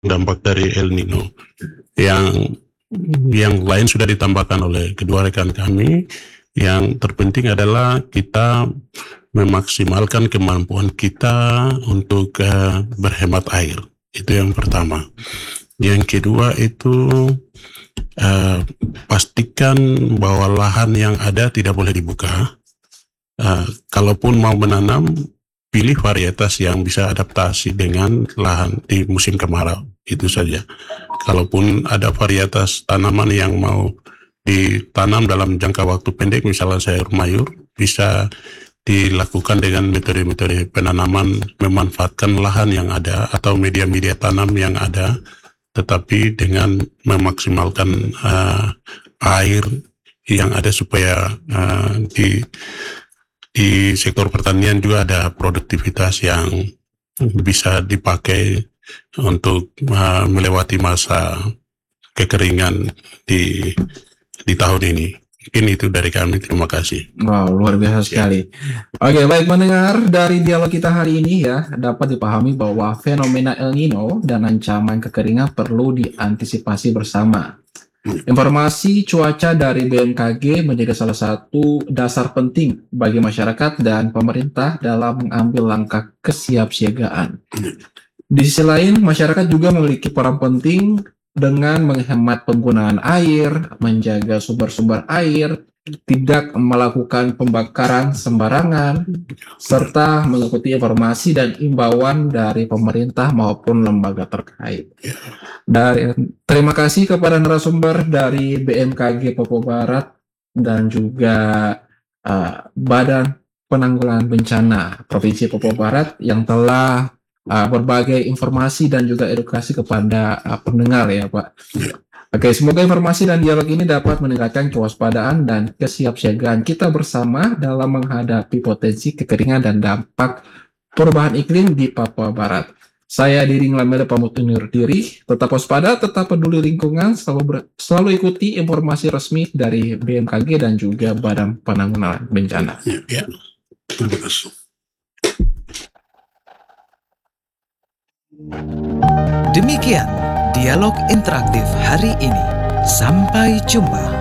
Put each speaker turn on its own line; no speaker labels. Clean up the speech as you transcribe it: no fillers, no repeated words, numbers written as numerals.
dampak dari El Nino. Yang lain sudah ditambahkan oleh kedua rekan kami. Yang terpenting adalah kita memaksimalkan kemampuan kita untuk berhemat air. Itu yang pertama. Yang kedua itu pastikan bahwa lahan yang ada tidak boleh dibuka. Kalaupun mau menanam, pilih varietas yang bisa adaptasi dengan lahan di musim kemarau. Itu saja. Kalaupun ada varietas tanaman yang mau ditanam dalam jangka waktu pendek, misalnya sayur mayur, bisa dilakukan dengan metode-metode penanaman memanfaatkan lahan yang ada atau media-media tanam yang ada, tetapi dengan memaksimalkan air yang ada supaya di sektor pertanian juga ada produktivitas yang bisa dipakai untuk melewati masa kekeringan di tahun ini. Mungkin itu dari kami, terima kasih.
Wow, luar biasa sekali. Oke, baik, mendengar dari dialog kita hari ini ya, dapat dipahami bahwa fenomena El Nino dan ancaman kekeringan perlu diantisipasi bersama. Informasi cuaca dari BMKG menjadi salah satu dasar penting bagi masyarakat dan pemerintah dalam mengambil langkah kesiapsiagaan. Di sisi lain, masyarakat juga memiliki peran penting dengan menghemat penggunaan air, menjaga sumber-sumber air, tidak melakukan pembakaran sembarangan, serta mengikuti informasi dan imbauan dari pemerintah maupun lembaga terkait. Terima kasih kepada narasumber dari BMKG Papua Barat dan juga Badan Penanggulangan Bencana Provinsi Papua Barat yang telah berbagai informasi dan juga edukasi kepada pendengar ya Pak. Oke, semoga informasi dan dialog ini dapat meningkatkan kewaspadaan dan kesiapsiagaan kita bersama dalam menghadapi potensi kekeringan dan dampak perubahan iklim di Papua Barat. Saya Diring Lamela pamit undur diri, tetap waspada, tetap peduli lingkungan, selalu ikuti informasi resmi dari BMKG dan juga Badan Penanggulangan Bencana.
Ya, terima kasih.
Demikian dialog interaktif hari ini. Sampai jumpa.